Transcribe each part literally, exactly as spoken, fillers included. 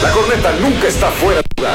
La corneta nunca está fuera de lugar.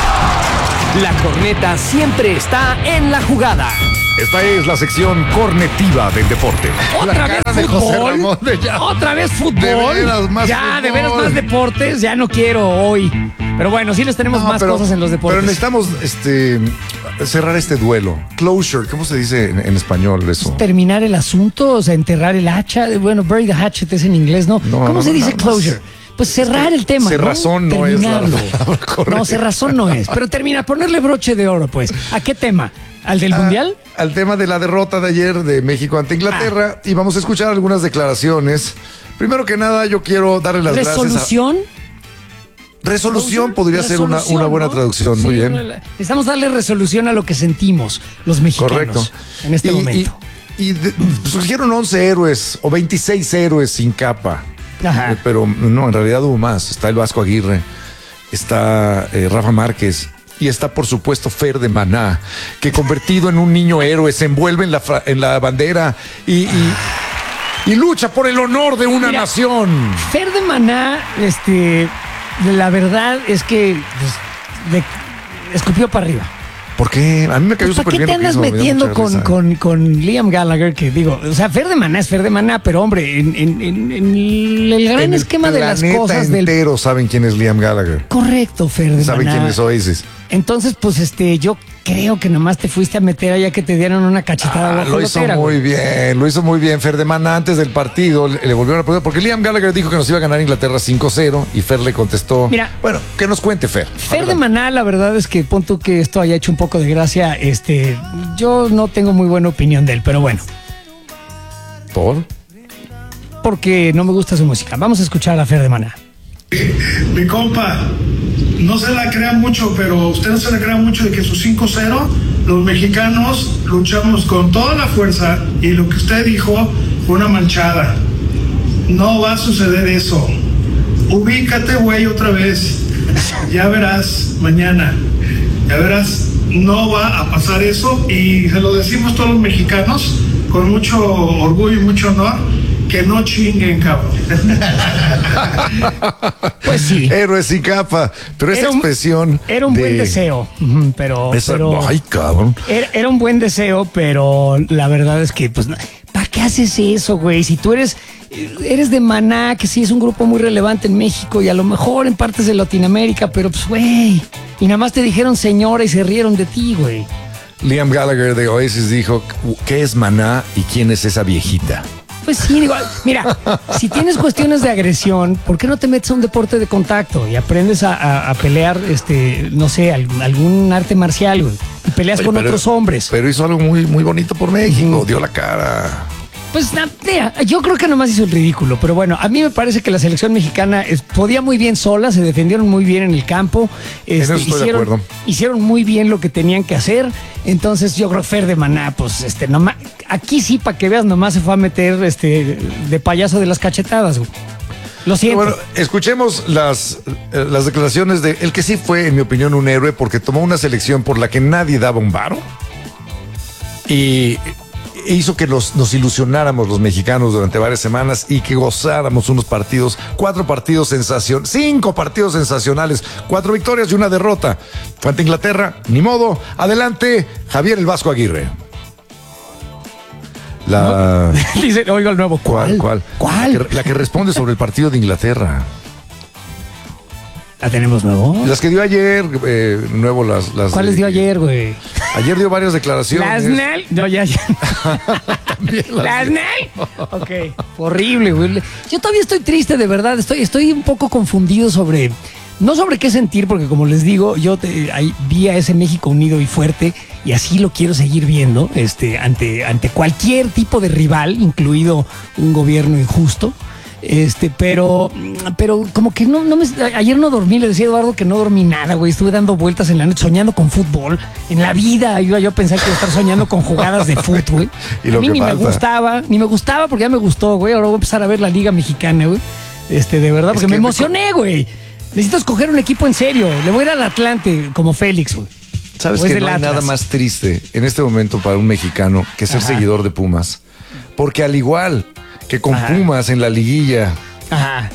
La corneta siempre está en la jugada. Esta es la sección cornetiva del deporte. ¿Otra vez de José fútbol? Ramón de ya. ¿Otra vez fútbol? De veras, más ya, fútbol. de veras más deportes. Ya no quiero hoy. Pero bueno, sí les tenemos No, más pero- cosas en los deportes. Pero necesitamos este, cerrar este duelo. Closure, ¿cómo se dice en, en español eso? Terminar el asunto, o sea, enterrar el hacha. Bueno, bury the hatchet es en inglés, ¿no? No, ¿Cómo no, se no, dice nada más. closure? Pues cerrar el tema. Cerrazón no es la palabra correcta. No, cerrazón no es. Pero termina, ponerle broche de oro, pues. ¿A qué tema? ¿Al del Ah, mundial? Al tema de la derrota de ayer de México ante Inglaterra. Ah. Y vamos a escuchar algunas declaraciones. Primero que nada, yo quiero darle las gracias a... ¿Resolución? Resolución podría ser una, Resolución, una buena ¿no? traducción. Sí, Muy bien. Necesitamos darle resolución a lo que sentimos los mexicanos Correcto. en este y, momento. Y, y de- surgieron once héroes o veintiséis héroes sin capa. Ajá. Eh, Pero no, en realidad hubo más. Está el Vasco Aguirre, está eh, Rafa Márquez y está, por supuesto, Fer de Maná, que convertido en un niño héroe se envuelve en la, fra- en la bandera y, y, y lucha por el honor de una Mira, nación. Fer de Maná, este, la verdad es que pues, de- escupió para arriba. ¿Por qué? A mí me cayó Pues, ¿para súper qué bien. te lo que andas hizo, me dio metiendo mucha con, risa. con, con Liam Gallagher? Que digo, o sea, Fer de Maná es Fer de Maná, pero hombre, en, en- en- en el gran En el esquema de las planeta cosas del... entero saben quién es Liam Gallagher. Correcto, Fer de Saben Maná. quién es Oasis. Entonces, pues, este, yo creo que nomás te fuiste a meter allá que te dieron una cachetada. Ah, lo hizo guajolotera, muy güey. bien, lo hizo muy bien. Fer de Maná antes del partido le, le volvieron a preguntar, porque Liam Gallagher dijo que nos iba a ganar Inglaterra cinco cero y Fer le contestó. Mira. Bueno, que nos cuente Fer. Fer de Maná, la verdad es que pon tú que esto haya hecho un poco de gracia. Este, yo no tengo muy buena opinión de él, pero bueno, ¿Por? porque no me gusta su música. Vamos a escuchar a Fer de Maná. Mi compa, no se la crea mucho, pero usted no se la crea mucho de que su cinco cero, los mexicanos luchamos con toda la fuerza y lo que usted dijo fue una manchada. No va a suceder eso. Ubícate, güey, otra vez. Ya verás mañana. Ya verás, no va a pasar eso y se lo decimos todos los mexicanos con mucho orgullo y mucho honor. Que no chinguen, cabrón. Pues sí. Héroe sin capa. Pero esa Era un- expresión. Era un de- buen deseo, ujú, pero, esa- pero Ay, cabrón. era, era un buen deseo, pero la verdad es que, pues, ¿para qué haces eso, güey? Si tú eres, eres de Maná, que sí es un grupo muy relevante en México y a lo mejor en partes de Latinoamérica, pero pues, güey, y nada más te dijeron señora y se rieron de ti, güey. Liam Gallagher de Oasis dijo: ¿qué es Maná y quién es esa viejita? Pues sí, digo, mira, si tienes cuestiones de agresión, ¿por qué no te metes a un deporte de contacto y aprendes a, a- a pelear, este, no sé, algún, algún arte marcial, güey, y peleas Oye, con pero- otros hombres? Pero hizo algo muy, muy bonito por México, dio la cara. Pues na- mira, yo creo que nomás hizo el ridículo, pero bueno, a mí me parece que la selección mexicana es- podía muy bien sola, se defendieron muy bien en el campo, este, eso estoy de hicieron, acuerdo. hicieron muy bien lo que tenían que hacer, entonces yo creo que Fer de Maná, pues este, nomás, aquí sí, para que veas, nomás se fue a meter este, de payaso de las cachetadas, güey. Lo siento. Bueno, escuchemos las, eh, las declaraciones de el que sí fue, en mi opinión, un héroe porque tomó una selección por la que nadie daba un varo y e hizo que nos, nos ilusionáramos los mexicanos durante varias semanas y que gozáramos unos partidos, cuatro partidos sensacionales, cinco partidos sensacionales, cuatro victorias y una derrota. Fue ante Inglaterra, ni modo. Adelante, Javier el Vasco Aguirre. La... Dice, oiga el nuevo, ¿Cuál? ¿Cuál? ¿Cuál? La que, la que responde sobre el partido de Inglaterra. ¿La tenemos nuevo? Las que dio ayer, eh, nuevo las... las ¿Cuáles de- dio ayer, güey? Ayer dio varias declaraciones. Las Nel. No, ya, ya. También las Las dio. Nel. Ok. Horrible, güey. Yo todavía estoy triste, de verdad. Estoy, estoy un poco confundido sobre. No sobre qué sentir, porque como les digo, yo te- ahí vi a ese México unido y fuerte, y así lo quiero seguir viendo, este, ante, ante cualquier tipo de rival, incluido un gobierno injusto. Este, pero, pero como que no, no me, ayer no dormí, le decía a Eduardo que no dormí nada, güey, estuve dando vueltas en la noche soñando con fútbol, en la vida iba yo a pensar que iba a estar soñando con jugadas de fútbol, Y lo a mí que ni me falta. gustaba, ni me gustaba porque ya me gustó, güey, ahora voy a empezar a ver la Liga Mexicana, güey, este, de verdad, Es porque que me me- emocioné, güey, necesito escoger un equipo en serio, le voy a ir al Atlante como Félix, güey. ¿Sabes O es que del no hay Atlas. nada más triste en este momento para un mexicano que ser Ajá. seguidor de Pumas? Porque al igual que con Ajá. Pumas en la liguilla, Ajá.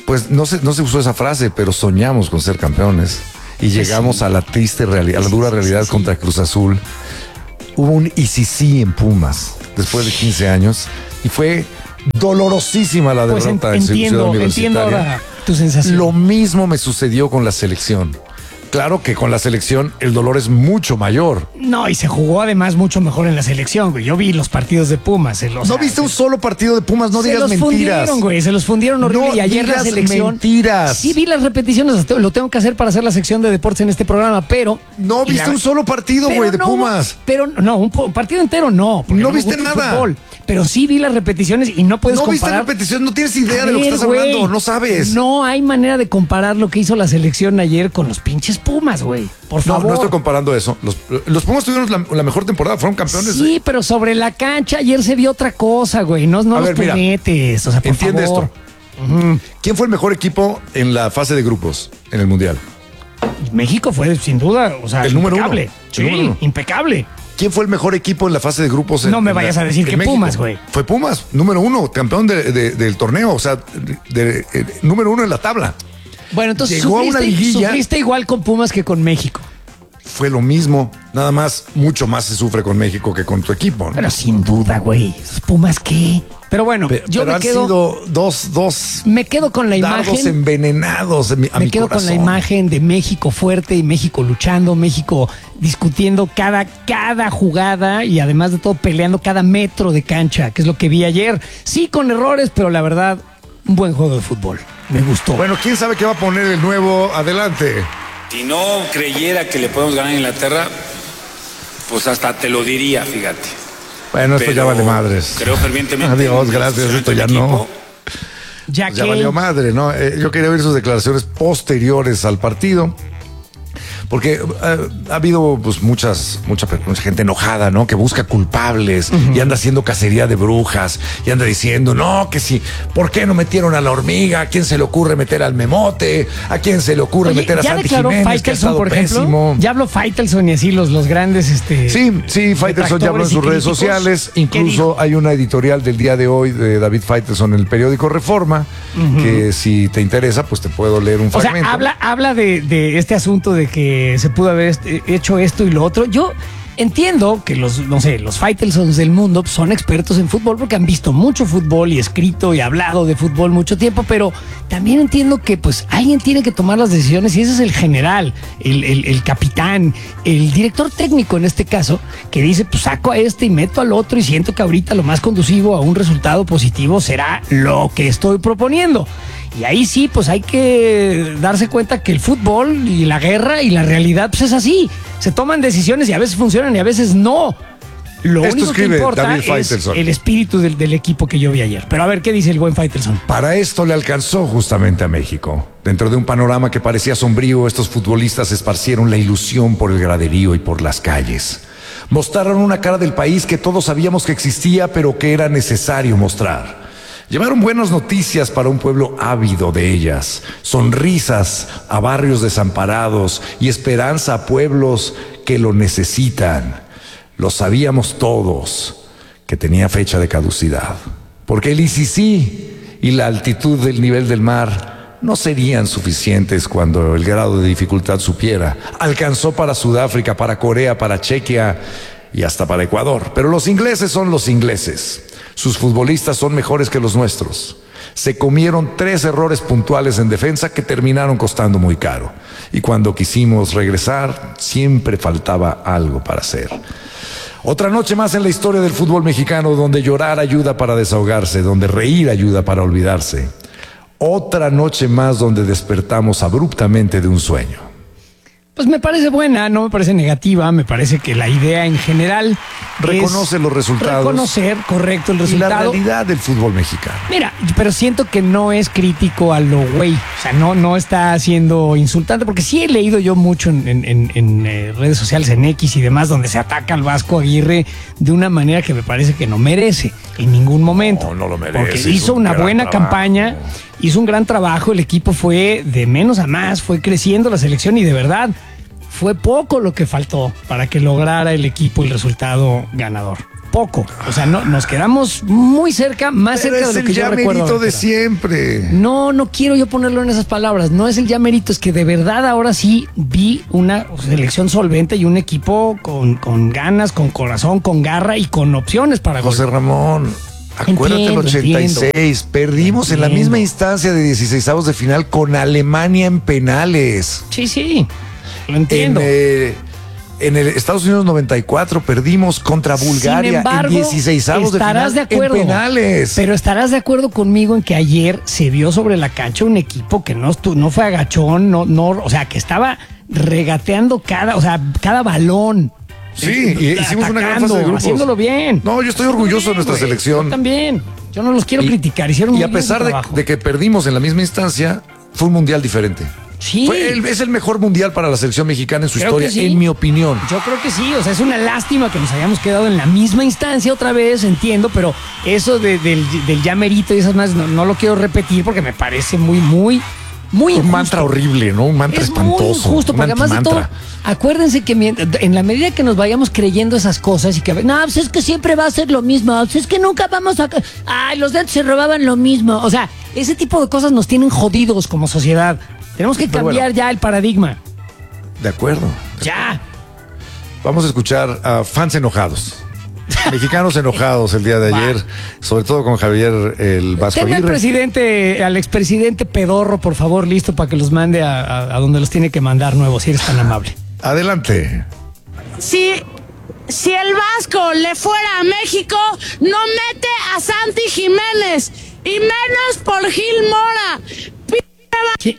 pues no se, no se usó esa frase, pero soñamos con ser campeones. Y llegamos sí. a la triste realidad, a la dura realidad sí, sí, contra Cruz Azul. Hubo un y si sí en Pumas después de quince años y fue dolorosísima la derrota pues en, en Ciudad Universitaria. Entiendo ahora tu sensación. Lo mismo me sucedió con la selección. Claro que con la selección el dolor es mucho mayor. No, y se jugó además mucho mejor en la selección, güey. Yo vi los partidos de Pumas. Se los, ¿No viste se, un solo partido de Pumas? No digas mentiras. Se los fundieron, güey. Se los fundieron horrible. No y ayer la selección... mentiras. Sí vi las repeticiones. Lo tengo que hacer para hacer la sección de deportes en este programa, pero... No viste la, un solo partido, güey, de no, Pumas. Pero no, un, un partido entero no. No, no viste nada. Fútbol, pero sí vi las repeticiones y no puedes no comparar... No viste repeticiones, no tienes idea a de ver, lo que estás güey, hablando. No sabes. No hay manera de comparar lo que hizo la selección ayer con los pinches Pumas, güey. Por favor. No, no estoy comparando eso. Los, los Pumas tuvieron la, la mejor temporada, fueron campeones. Sí, de... pero sobre la cancha ayer se vio otra cosa, güey. No, no a los ver, punetes. O sea, por entiende favor. esto. Uh-huh. ¿Quién fue el mejor equipo en la fase de grupos en el Mundial? México fue, sin duda, o sea, el número impecable. uno. Sí, el número uno. impecable. ¿Quién fue el mejor equipo en la fase de grupos? En, no me vayas la, a decir que México? Pumas, güey. Fue Pumas, número uno, campeón de, de, del torneo, o sea, de, de, de, número uno en la tabla. Bueno, entonces llegó a una liguilla. Sufriste igual con Pumas que con México. Fue lo mismo, nada más, mucho más se sufre con México que con tu equipo, ¿no? Pero sin duda, güey. ¿Esos Pumas qué? Pero bueno, pero, yo pero me han quedo. Sido dos, dos. Me quedo con la dardos imagen. envenenados a mi, a me mi quedo corazón. con la imagen de México fuerte y México luchando, México discutiendo cada, cada jugada y además de todo peleando cada metro de cancha, que es lo que vi ayer. Sí, con errores, pero la verdad, un buen juego de fútbol. Me gustó. Bueno, ¿quién sabe qué va a poner el nuevo adelante? Si no creyera que le podemos ganar a Inglaterra, pues hasta te lo diría, fíjate. Bueno, esto Pero ya vale madres. Creo fervientemente. Adiós, gracias, esto ya no. Ya, pues ya valió madre, ¿no? Eh, yo quería ver sus declaraciones posteriores al partido. Porque eh, ha habido pues muchas, mucha, mucha gente enojada, ¿no? Que busca culpables uh-huh. y anda haciendo cacería de brujas y anda diciendo, no, que sí, ¿por qué no metieron a la hormiga? ¿A quién se le ocurre meter al Memote? ¿A quién se le ocurre Oye, meter a Santi Jiménez? Faitelson, por ejemplo, pésimo. Ya habló Faitelson y así los, los grandes este, Sí, sí, Faitelson ya habló en sus redes sociales. Incluso hay una editorial del día de hoy de David Faitelson en el periódico Reforma, uh-huh. que si te interesa, pues te puedo leer un o fragmento. Sea, habla, habla de, de este asunto de que se pudo haber hecho esto y lo otro. Yo entiendo que los, no sé, los Faitelsons del mundo son expertos en fútbol porque han visto mucho fútbol y escrito y hablado de fútbol mucho tiempo, pero también entiendo que pues alguien tiene que tomar las decisiones y ese es el general, el, el, el capitán, el director técnico en este caso, que dice pues saco a este y meto al otro y siento que ahorita lo más conducivo a un resultado positivo será lo que estoy proponiendo. Y ahí sí, pues hay que darse cuenta que el fútbol y la guerra y la realidad, pues es así. Se toman decisiones y a veces funcionan y a veces no. Lo Esto único que importa David es Faitelson. el espíritu del, del equipo que yo vi ayer. Pero a ver, ¿qué dice el buen Faitelson? Para esto le alcanzó justamente a México. Dentro de un panorama que parecía sombrío, estos futbolistas esparcieron la ilusión por el graderío y por las calles. Mostraron una cara del país que todos sabíamos que existía, pero que era necesario mostrar. Llevaron buenas noticias para un pueblo ávido de ellas, sonrisas a barrios desamparados y esperanza a pueblos que lo necesitan. Lo sabíamos todos que tenía fecha de caducidad, porque el I C C y la altitud del nivel del mar no serían suficientes cuando el grado de dificultad supiera. Alcanzó para Sudáfrica, para Corea, para Chequia y hasta para Ecuador. Pero los ingleses son los ingleses. Sus futbolistas son mejores que los nuestros. Se comieron tres errores puntuales en defensa que terminaron costando muy caro. Y cuando quisimos regresar, siempre faltaba algo para hacer. Otra noche más en la historia del fútbol mexicano, donde llorar ayuda para desahogarse, donde reír ayuda para olvidarse. Otra noche más donde despertamos abruptamente de un sueño. Pues me parece buena, no me parece negativa, me parece que la idea en general reconoce es los resultados. Reconocer, correcto, el resultado. Y la realidad del fútbol mexicano. Mira, pero siento que no es crítico a lo güey, o sea, no, no está siendo insultante, porque sí he leído yo mucho en, en, en, en eh, redes sociales, en X y demás, donde se ataca al Vasco Aguirre de una manera que me parece que no merece en ningún momento. No, no lo merece. Porque hizo un una buena trabajo. campaña, hizo un gran trabajo, el equipo fue de menos a más, fue creciendo la selección y de verdad fue poco lo que faltó para que lograra el equipo el resultado ganador. tampoco. O sea, no, nos quedamos muy cerca, más Pero cerca es de lo que el yo ya recuerdo. merito de Pero- siempre. No, no quiero yo ponerlo en esas palabras. No es el ya mérito, es que de verdad ahora sí vi una selección solvente y un equipo con, con ganas, con corazón, con garra y con opciones para José gol. Ramón, acuérdate Entiendo, el ochenta y seis. Perdimos en la Entiendo. misma instancia de dieciseisavos de final con Alemania en penales. Sí, sí, lo En, entiendo. eh, en el Estados Unidos noventa y cuatro perdimos contra Bulgaria Sin embargo, en dieciseisavos de estarás final de acuerdo, en penales. Pero estarás de acuerdo conmigo en que ayer se vio sobre la cancha un equipo que no, estu- no fue agachón, no, no, o sea, que estaba regateando cada, o sea, cada balón. Sí, y hicimos una gran atacando, fase de grupos. haciéndolo bien. No, yo estoy orgulloso de nuestra Güey, selección. Yo también. Yo no los quiero Y- criticar. Hicieron Y muy a bien su pesar de, trabajo. de que perdimos en la misma instancia, fue un mundial diferente. Sí. Fue el- es el mejor mundial para la selección mexicana en su Creo historia, que sí. en mi opinión. Yo creo que sí, o sea, es una lástima que nos hayamos quedado en la misma instancia otra vez, entiendo, pero eso de- del, del ya merito y esas más, no, no lo quiero repetir porque me parece muy, muy, muy Un injusto. mantra horrible, ¿no? Un mantra Es espantoso. muy injusto, un porque además de todo, antimantra. acuérdense que mien- en la medida que nos vayamos creyendo esas cosas y que, no, pues es que siempre va a ser lo mismo, pues es que nunca vamos a... Ay, los de antes se robaban lo mismo. O sea, ese tipo de cosas nos tienen jodidos como sociedad. Tenemos que Pero cambiar bueno. ya el paradigma. De acuerdo. Ya. Vamos a escuchar a fans enojados. Mexicanos enojados el día de Va. ayer, sobre todo con Javier el Vasco Tenga al Aguirre. presidente, al expresidente Pedorro, por favor, listo para que los mande a, a- a donde los tiene que mandar nuevos, si eres tan amable. Adelante. Si, si el Vasco le fuera a México, no mete a Santi Jiménez y menos por Gil Mora. ¿Qui-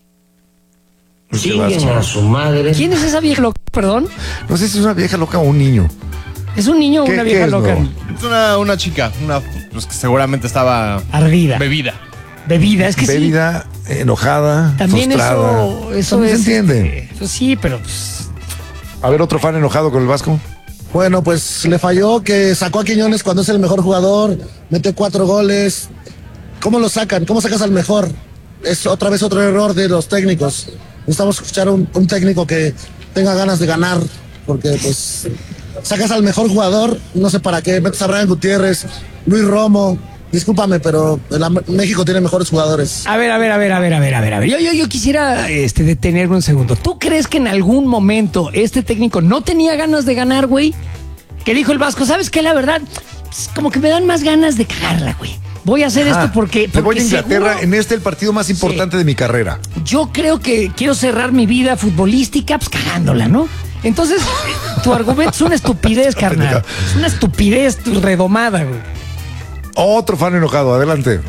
Chinguen a su madre. ¿Quién es esa vieja loca? Perdón. No sé si es una vieja loca o un niño. ¿Es un niño o ¿Qué- una qué vieja es, loca? no? Es una, una chica, una pues que seguramente estaba Ardida. bebida. Bebida, es que sí. Bebida, enojada, También frustrada. eso, eso También es. se entiende. este, pues sí, pero pues, A ver, otro fan enojado con el Vasco. Bueno, pues le falló que sacó a Quiñones cuando es el mejor jugador, mete cuatro goles. ¿Cómo lo sacan? ¿Cómo sacas al mejor? Es otra vez otro error de los técnicos. Necesitamos escuchar un, un técnico que tenga ganas de ganar, porque pues sacas al mejor jugador, no sé para qué, metes a Brian Gutiérrez, Luis Romo. Discúlpame, pero el Am- México tiene mejores jugadores. a ver, a ver, a ver, a ver, a ver, a ver, a ver. Yo, yo, yo quisiera este, detenerme un segundo. ¿Tú crees que en algún momento este técnico no tenía ganas de ganar, güey? Que dijo el Vasco, ¿sabes qué? La verdad, pues, como que me dan más ganas de cagarla, güey. Voy a hacer Ah, esto porque, me voy porque a Inglaterra seguro- en este el partido más importante de mi carrera. yo creo que quiero cerrar mi vida futbolística pues cagándola, ¿no? Entonces, tu argumento es una estupidez, carnal. Es una estupidez redomada, güey. Otro fan enojado, adelante.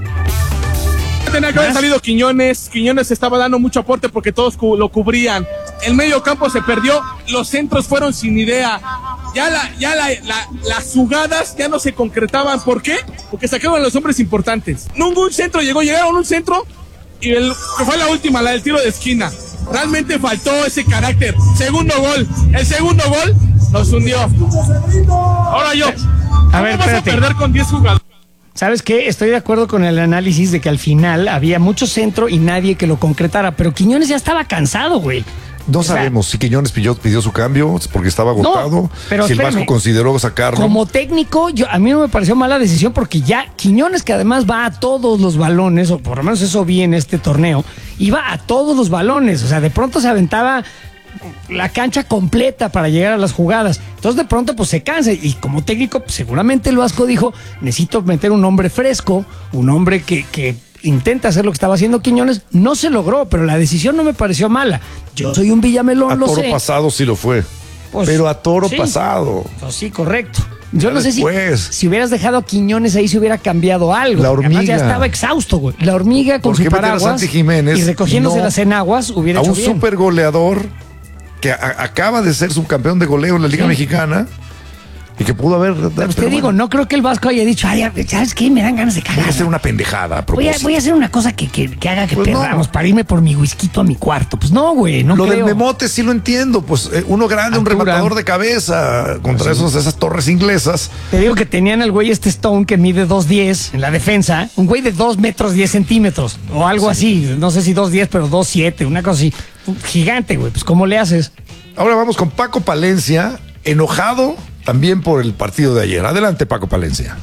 Tenía que haber salido Quiñones. Quiñones estaba dando mucho aporte porque todos cu- lo cubrían. El medio campo se perdió. Los centros fueron sin idea. Ya, la, ya la, la- las jugadas ya no se concretaban. ¿Por qué? Porque sacaron a los hombres importantes. Ningún centro llegó. Llegaron un centro y el, que fue la última, la del tiro de esquina. Realmente faltó ese carácter. Segundo gol. El segundo gol nos hundió. Ahora yo. A ver, ¿Cómo vas a espérate. perder con diez jugadores? ¿Sabes qué? Estoy de acuerdo con el análisis de que al final había mucho centro y nadie que lo concretara, pero Quiñones ya estaba cansado, güey. No O sea, sabemos si Quiñones pidió, pidió su cambio porque estaba agotado. pero si el espérame. Vasco consideró sacarlo. Como técnico, yo, a mí no me pareció mala decisión porque ya Quiñones, que además va a todos los balones, o por lo menos eso vi en este torneo, iba a todos los balones. O sea, de pronto se aventaba la cancha completa para llegar a las jugadas. Entonces de pronto pues se cansa y como técnico pues, seguramente el Vasco dijo, necesito meter un hombre fresco, un hombre que, que intenta hacer lo que estaba haciendo Quiñones. No se logró, pero la decisión no me pareció mala. Yo soy un Villamelón, A lo toro sé. pasado sí lo fue. Pues, pero a toro sí. pasado. Pues sí, correcto. Yo Ya no sé si, después. si hubieras dejado a Quiñones ahí se hubiera cambiado algo. La porque además hormiga. ya estaba exhausto, güey. La hormiga con ¿Por su qué meter a paraguas Santi Jiménez y recogiéndose y no las enaguas hubiera A hecho un bien. super goleador que a- acaba de ser subcampeón de goleo en la Liga Sí. Mexicana y que pudo haber. Pero pero te digo, bueno, no creo que el Vasco haya dicho, ay, ¿sabes qué? Me dan ganas de voy a cagar. hacer una pendejada. A Voy a, propósito. voy a hacer una cosa que, que, que haga que Pues no. perdamos para irme por mi whisky a mi cuarto. Pues no, güey, no Lo creo. del memote sí lo entiendo, pues eh, uno grande, un Altura. rematador de cabeza contra esos, esas torres inglesas. Te digo que tenían al güey este Stone que mide dos diez en la defensa, un güey de dos metros diez centímetros o algo así, no sé si dos diez pero dos siete, una cosa así. Un gigante, güey, pues ¿cómo le haces? Ahora vamos con Paco Palencia, enojado también por el partido de ayer. Adelante, Paco Palencia.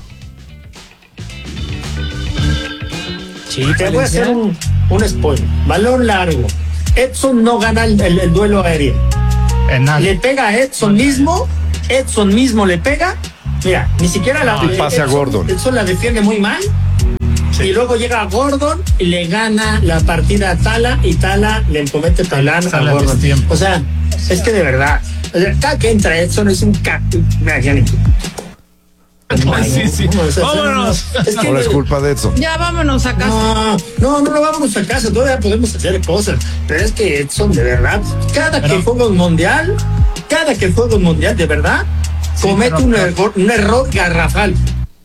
Sí, Te voy a hacer un, un spoiler. Balón largo. Edson no gana el, el, el duelo aéreo. Le pega a Edson mismo. Edson mismo le pega. Mira, ni siquiera la. Y pase Edson, a Gordon. Edson la defiende muy mal. Sí. Y luego llega a Gordon y le gana la partida a Tala. Y Tala le comete talán a Gordon. O sea, es que de verdad. O sea, cada que entra Edson es un ca... Mira, ya ni- Ay, sí, sí. No, o sea, Vámonos. Es que Ahora es culpa de Edson. Ya vámonos a casa. No, no, no, no vámonos a casa, todavía podemos hacer cosas. Pero es que Edson, de verdad, cada que juega un mundial, cada que juega un mundial, de verdad, comete un error, un error garrafal.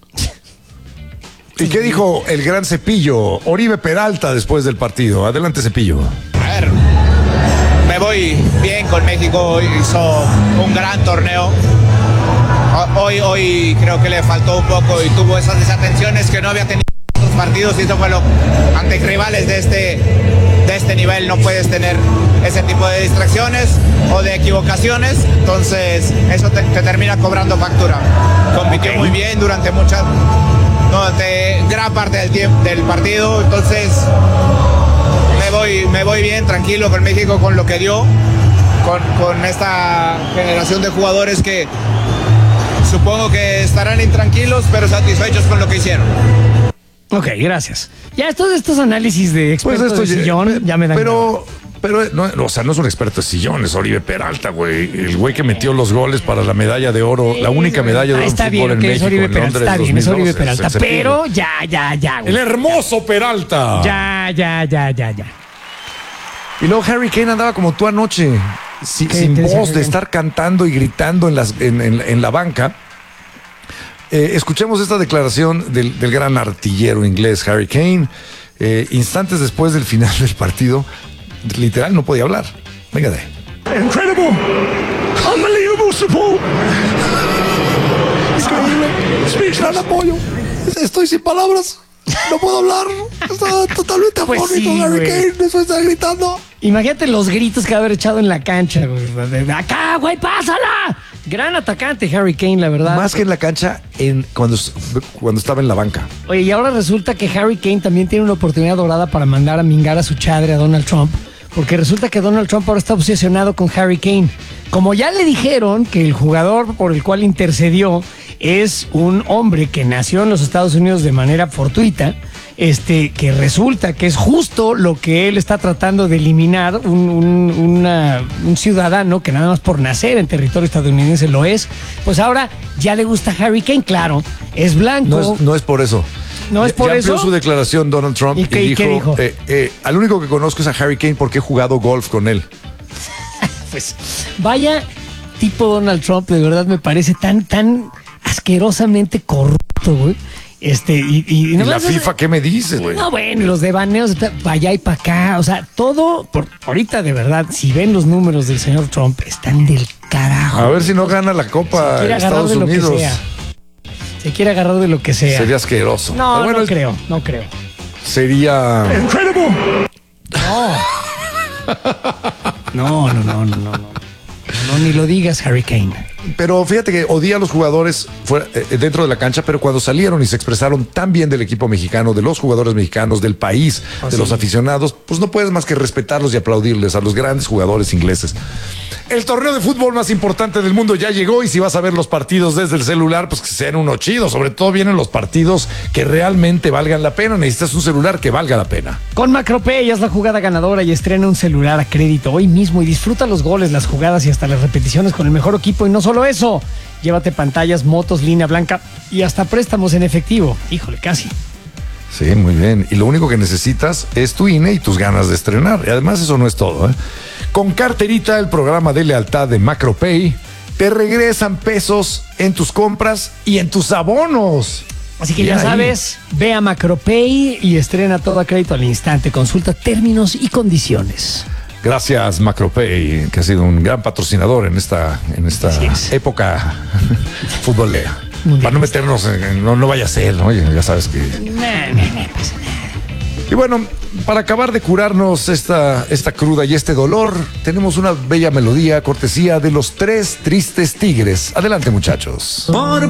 ¿Y qué dijo el gran Cepillo? Oribe Peralta después del partido. Adelante, Cepillo. A ver, me voy bien con México, hizo un gran torneo. Hoy, hoy creo que le faltó un poco y tuvo esas desatenciones que no había tenido en otros partidos y eso fue lo ante rivales de este, de este nivel no puedes tener ese tipo de distracciones o de equivocaciones, entonces eso te, te termina cobrando factura. Compitió muy bien durante muchas, durante gran parte del tiempo del partido, entonces me voy, me voy bien, tranquilo con México, con lo que dio, con, con esta generación de jugadores que supongo que estarán intranquilos, pero satisfechos con lo que hicieron. Ok, gracias. Ya todos estos análisis de expertos Pues esto de sillón ya me dan. Pero, pero no, no, o sea, no es un experto de sillones, Oribe Peralta, güey. El güey que metió los goles para la medalla de oro, la única medalla de oro Ah, en está fútbol bien, en ok, es México, Oribe en Peralta, Londres, está bien, es Oribe dos mil doce, Peralta, se- se pero pide. ya, ya, ya, güey. El hermoso Peralta. Ya, ya, ya, ya, ya. Y luego Harry Kane andaba como tú anoche, si- ¿Qué sin te decía voz, Harry de Kane? estar cantando y gritando en, las, en, en- en la banca. Eh, escuchemos esta declaración del, del gran artillero inglés Harry Kane, eh, instantes después del final del partido. Literal, no podía hablar. Venga de ahí. Incredible, unbelievable support. Increíble, speechless apoyo. Estoy sin palabras, no puedo hablar. Está totalmente Pues afónico, sí, Harry güey. Kane. Después está gritando. Imagínate los gritos que va a haber echado en la cancha, güey. De- de acá, güey, pásala. Gran atacante Harry Kane, la verdad. Más que en la cancha, en, cuando, cuando estaba en la banca. Oye, y ahora resulta que Harry Kane también tiene una oportunidad dorada para mandar a mingar a su chadre a Donald Trump, porque resulta que Donald Trump ahora está obsesionado con Harry Kane. Como ya le dijeron que el jugador por el cual intercedió es un hombre que nació en los Estados Unidos de manera fortuita, este, que resulta que es justo lo que él está tratando de eliminar, un, un, una- un ciudadano que nada más por nacer en territorio estadounidense lo es, pues ahora ya le gusta Harry Kane, claro, es blanco. No es, no es por eso. ¿No es Ya- por ya amplió eso? su declaración Donald Trump ¿Y y, qué- y dijo, qué dijo? eh, eh, al único que conozco es a Harry Kane porque he jugado golf con él. Pues vaya tipo Donald Trump, de verdad me parece tan, tan asquerosamente corrupto, güey. Este, y, y, ¿Y no la más- FIFA qué me dice, güey? No, bueno, y los devaneos para allá y para acá, o sea, todo, por, ahorita de verdad, si ven los números del señor Trump, están del carajo. A ver si no gana la Copa quiere de agarrar Estados de lo que Unidos. sea. Se quiere agarrar de lo que sea. Sería asqueroso. No, Pero bueno, no creo, no creo. sería... Incredible. No, no, no, no, no, no. No, ni lo digas, Harry Kane. Pero fíjate que odia a los jugadores fuera, eh, dentro de la cancha, pero cuando salieron y se expresaron tan bien del equipo mexicano, de los jugadores mexicanos, del país, Oh, de sí. los aficionados, pues no puedes más que respetarlos y aplaudirles a los grandes jugadores ingleses. El torneo de fútbol más importante del mundo ya llegó y si vas a ver los partidos desde el celular, pues que sean uno chido. Sobre todo vienen los partidos que realmente valgan la pena. Necesitas un celular que valga la pena. Con Macropay haz la jugada ganadora y estrena un celular a crédito hoy mismo y disfruta los goles, las jugadas y hasta las repeticiones con el mejor equipo. Y no solo eso, llévate pantallas, motos, línea blanca y hasta préstamos en efectivo. Híjole, casi. Sí, muy bien. Y lo único que necesitas es tu I N E y tus ganas de estrenar. Y además eso no es todo, ¿eh? Con Carterita, el programa de lealtad de Macropay, te regresan pesos en tus compras y en tus abonos. Así que Bien ya ahí. sabes, ve a Macropay y estrena todo a crédito al instante. Consulta términos y condiciones. Gracias, Macropay, que ha sido un gran patrocinador en esta, en esta Así es. época futbolera. Mundial. Para no meternos en, en- no, no vaya a ser, ¿no? Oye, ya sabes que Nah, nah, nah, pasa nada. Y bueno, para acabar de curarnos esta, esta cruda y este dolor, tenemos una bella melodía cortesía de los Tres Tristes Tigres. Adelante, muchachos.